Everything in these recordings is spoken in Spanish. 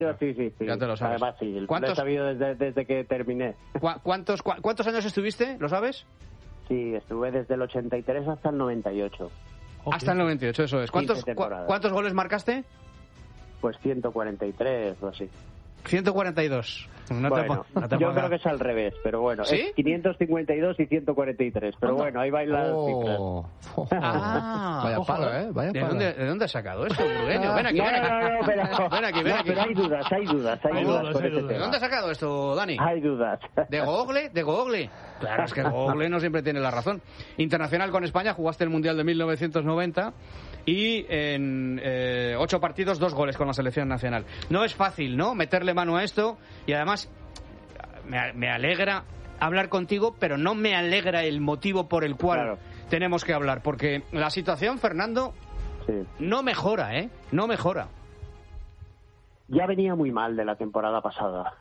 Sí. Ya te lo sabes. Además, sí, lo he sabido desde que terminé. ¿Cuántos años estuviste? ¿Lo sabes? Sí, estuve desde el 83 hasta el 98. Hasta el 98, eso es. ¿Cuántos goles marcaste? Pues 143 o así. 142. Yo creo que es al revés, pero bueno, ¿sí? Es 552 y 143, pero bueno, ahí bailan las cifras. Vaya palo, ¿eh? Vaya palo. ¿De dónde has sacado eso, Burgueño? Ven aquí. Pero hay dudas. ¿De dónde has sacado esto, Dani? Hay dudas. ¿De Google? Claro, es que Google no siempre tiene la razón. Internacional con España, jugaste el Mundial de 1990 y en 8 partidos 2 goles con la selección nacional. No es fácil, ¿no?, meterle mano a esto, y además me alegra hablar contigo, pero no me alegra el motivo por el cual tenemos que hablar, porque la situación, Fernando, no mejora, no mejora. Ya venía muy mal de la temporada pasada.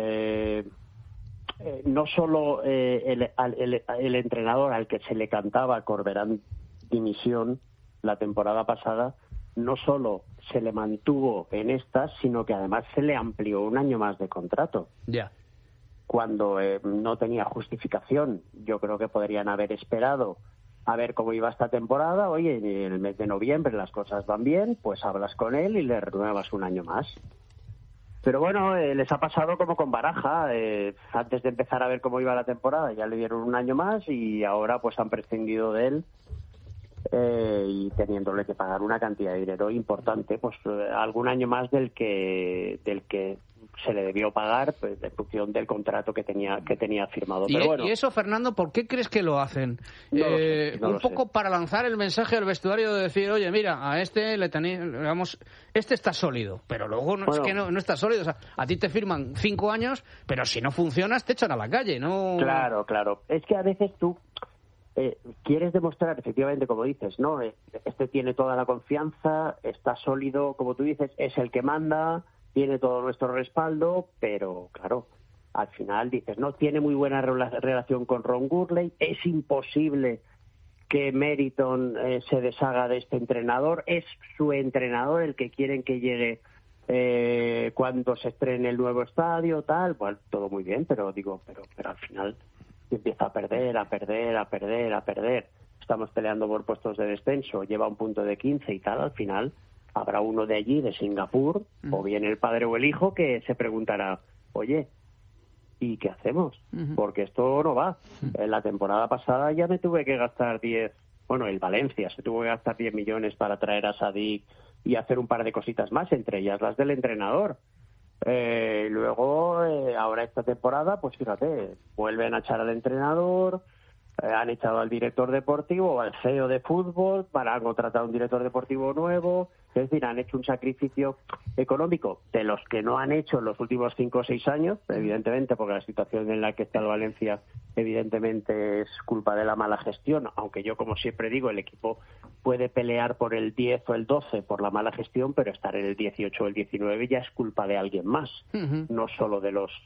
No solo el entrenador al que se le cantaba Corberán dimisión la temporada pasada, no solo se le mantuvo en estas, sino que además se le amplió un año más de contrato. Ya. Cuando no tenía justificación. Yo creo que podrían haber esperado a ver cómo iba esta temporada. Oye, en el mes de noviembre las cosas van bien, pues hablas con él y le renuevas un año más. Pero bueno, les ha pasado como con Baraja. Antes de empezar a ver cómo iba la temporada ya le dieron un año más y ahora pues han prescindido de él. Y teniéndole que pagar una cantidad de dinero importante, pues algún año más del que se le debió pagar, pues, en función del contrato que tenía firmado. Pero bueno, ¿Y eso, Fernando, por qué crees que lo hacen? Un poco para lanzar el mensaje al vestuario de decir, oye, mira, a este le tenéis, este está sólido, pero luego es que no está sólido. O sea, a ti te firman 5 años, pero si no funcionas te echan a la calle, ¿no? Claro. Es que a veces tú quieres demostrar, efectivamente, como dices, ¿no? Este tiene toda la confianza, está sólido, como tú dices, es el que manda, tiene todo nuestro respaldo, pero claro, al final dices, no, tiene muy buena relación con Ron Gurley, es imposible que Meriton se deshaga de este entrenador, es su entrenador el que quieren que llegue cuando se estrene el nuevo estadio, tal, bueno, todo muy bien, pero al final empieza a perder. Estamos peleando por puestos de descenso, lleva un punto de 15 y tal, al final habrá uno de allí, de Singapur, o bien el padre o el hijo, que se preguntará, oye, ¿y qué hacemos? Porque esto no va. En la temporada pasada ya me tuve que gastar el Valencia se tuvo que gastar 10 millones para traer a Sadik y hacer un par de cositas más, entre ellas las del entrenador. Luego, ahora esta temporada, pues fíjate, vuelven a echar al entrenador, han echado al director deportivo, al CEO de fútbol, para contratar a un director deportivo nuevo. Es decir, han hecho un sacrificio económico de los que no han hecho en los últimos 5 o 6 años, evidentemente, porque la situación en la que está el Valencia, evidentemente, es culpa de la mala gestión, aunque yo, como siempre digo, el equipo puede pelear por el 10 o el 12 por la mala gestión, pero estar en el 18 o el 19 ya es culpa de alguien más, no solo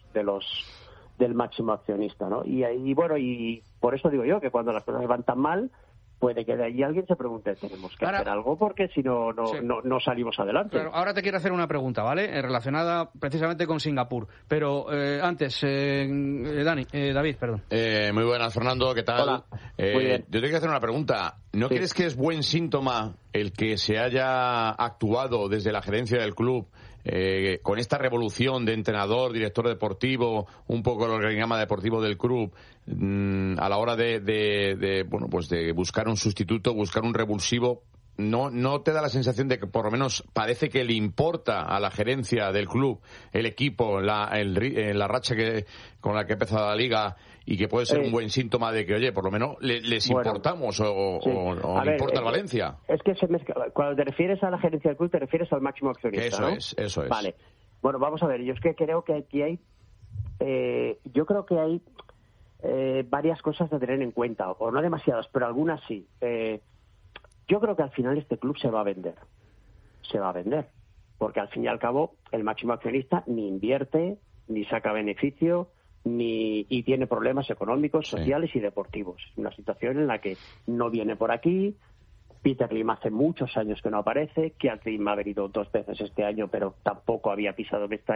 del máximo accionista, ¿no? Y por eso digo yo que cuando las cosas van tan mal, puede que de ahí alguien se pregunte, tenemos que hacer algo porque si no salimos adelante. Claro, ahora te quiero hacer una pregunta, ¿vale? Relacionada precisamente con Singapur. Pero antes, David, perdón. Muy buenas, Fernando, ¿qué tal? Hola. Muy bien. Yo tengo que hacer una pregunta. ¿No crees que es buen síntoma el que se haya actuado desde la gerencia del club con esta revolución de entrenador, director deportivo, un poco el organigrama deportivo del club, a la hora de buscar un sustituto, buscar un revulsivo? ¿No te da la sensación de que por lo menos parece que le importa a la gerencia del club, el equipo, la racha con la que ha empezado la liga, y que puede ser un buen síntoma de que, oye, por lo menos les importamos o le importa al Valencia? Es que cuando te refieres a la gerencia del club, te refieres al máximo accionista, Eso es. Vale. Bueno, vamos a ver, yo es que creo que aquí hay varias cosas a tener en cuenta, o no demasiadas, pero algunas sí. Yo creo que al final este club se va a vender, porque al fin y al cabo el máximo accionista ni invierte, ni saca beneficio, y tiene problemas económicos, sociales y deportivos. Es una situación en la que no viene por aquí, Peter Lim hace muchos años que no aparece, Keith Lim ha venido 2 veces este año, pero tampoco había pisado Mestalla